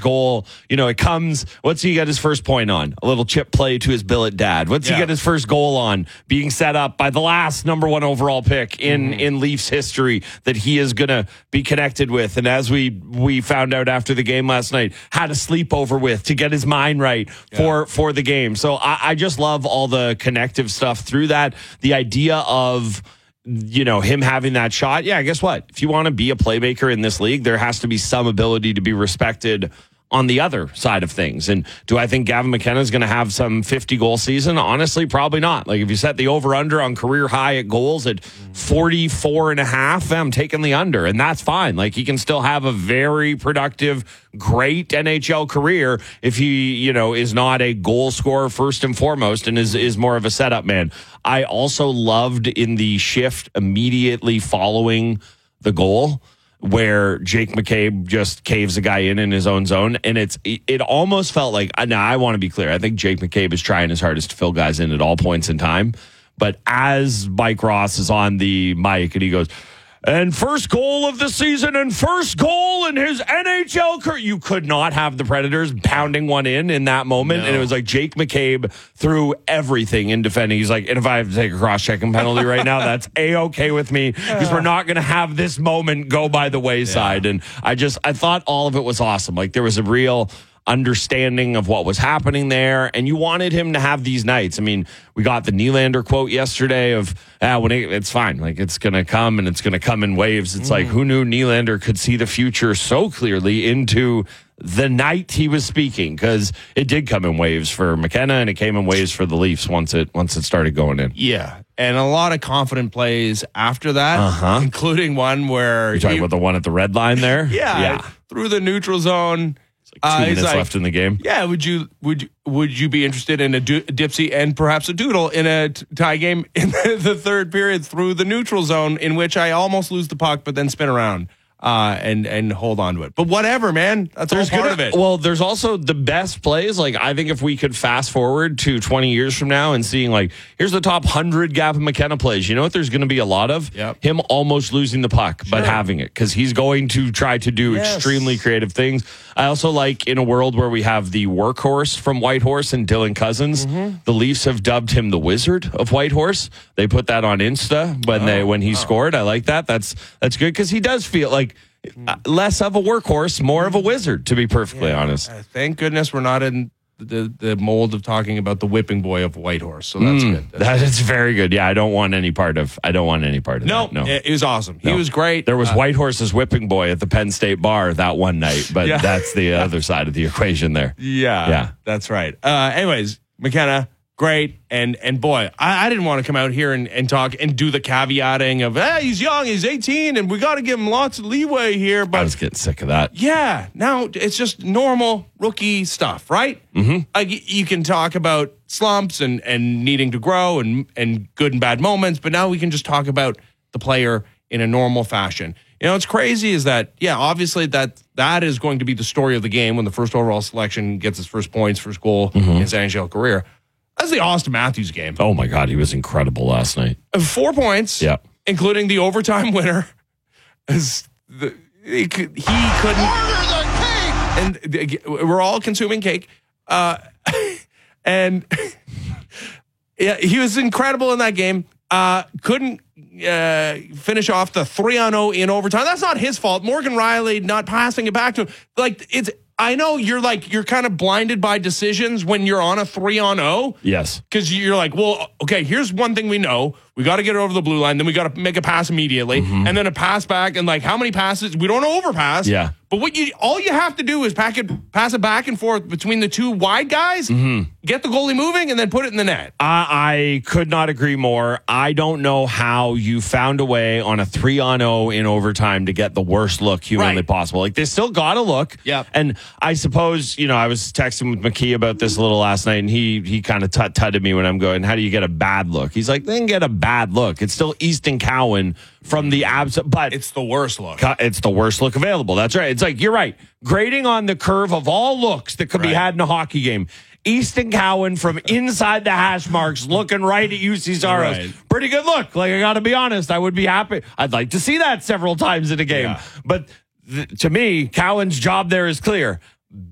goal, it comes, what's he got his first point on? A little chip play to his billet dad. What's he get his first goal on? Being set up by the last number 1 overall pick in Leafs history that he is going to be connected with. And as we found out after the game last night, had a sleepover with to get his mind right for the game. So I just love all the connective stuff through that. The idea of him having that shot. Yeah, guess what? If you want to be a playmaker in this league, there has to be some ability to be respected on the other side of things. And do I think Gavin McKenna is going to have some 50-goal season? Honestly, probably not. Like, if you set the over-under on career high at goals at 44.5, I'm taking the under, and that's fine. Like, he can still have a very productive, great NHL career if he, is not a goal scorer first and foremost and is more of a setup man. I also loved in the shift immediately following the goal where Jake McCabe just caves a guy in his own zone. And it almost felt like, now I want to be clear, I think Jake McCabe is trying his hardest to fill guys in at all points in time. But as Mike Ross is on the mic and he goes, and first goal of the season and first goal in his NHL career. You could not have the Predators pounding one in that moment. No. And it was like Jake McCabe threw everything in defending. He's like, and if I have to take a cross-checking penalty right now, that's A-okay with me because we're not going to have this moment go by the wayside. Yeah. And I thought all of it was awesome. Like, there was a real understanding of what was happening there, and you wanted him to have these nights. I mean, we got the Nylander quote yesterday of, it's fine. Like, it's going to come, and it's going to come in waves. It's like, who knew Nylander could see the future so clearly into the night he was speaking? Because it did come in waves for McKenna, and it came in waves for the Leafs once it started going in. Yeah, and a lot of confident plays after that, including one where... You're talking about the one at the red line there? Yeah. Through the neutral zone... 2 minutes left in the game. Yeah, would you be interested in a dipsy and perhaps a doodle in a tie game in the third period through the neutral zone, in which I almost lose the puck but then spin around and hold on to it? But whatever, man. That's all part of it. Well, there's also the best plays. Like, I think if we could fast forward to 20 years from now and seeing, like, here's the top 100 Gavin McKenna plays. You know what there's going to be a lot of? Yep. Him almost losing the puck, but having it, because he's going to try to do extremely creative things. I also like, in a world where we have the workhorse from Whitehorse and Dylan Cousins, the Leafs have dubbed him the Wizard of Whitehorse. They put that on Insta when he scored. I like that. That's good, because he does feel like less of a workhorse, more of a wizard, to be perfectly honest. Thank goodness we're not in the mold of talking about the whipping boy of Whitehorse. So that's good. That's very good. Yeah, I don't want any part of that. No, it was awesome. He was great. There was Whitehorse's whipping boy at the Penn State bar that one night, but that's the other side of the equation there. Yeah, that's right. Anyways, McKenna, great. And boy, I didn't want to come out here and talk and do the caveating of, he's young, he's 18, and we got to give him lots of leeway here. But I was getting sick of that. Yeah, now it's just normal rookie stuff, right? You can talk about slumps and needing to grow and good and bad moments, but now we can just talk about the player in a normal fashion. What's crazy is that, obviously that is going to be the story of the game when the first overall selection gets his first points, first goal in his NHL career. That's the Austin Matthews game. Oh, my God. He was incredible last night. 4 points, including the overtime winner. He couldn't. And we're all consuming cake. And he was incredible in that game. Couldn't finish off the 3-on-0 in overtime. That's not his fault. Morgan Rielly not passing it back to him. I know you're kind of blinded by decisions when you're on a 3-on-0. Yes. Because you're like, well, okay, here's one thing we know. We got to get it over the blue line. Then we got to make a pass immediately. And then a pass back. And how many passes? We don't overpass. Yeah. But all you have to do is pass it back and forth between the two wide guys, get the goalie moving, and then put it in the net. I could not agree more. I don't know how you found a way on a 3-on-0 in overtime to get the worst look humanly possible. They still got a look. Yeah. And I suppose, I was texting with McKee about this a little last night, and he kind of tutted me when I'm going, how do you get a bad look? He's like, then get a bad look. It's still Easton Cowan from the but it's the worst look. It's the worst look available. That's right. It's like, you're right. Grading on the curve of all looks that could be had in a hockey game. Easton Cowan from inside the hash marks looking right at UC Saros. Right. Pretty good look. I got to be honest. I would be happy. I'd like to see that several times in a game. Yeah. But to me, Cowan's job there is clear.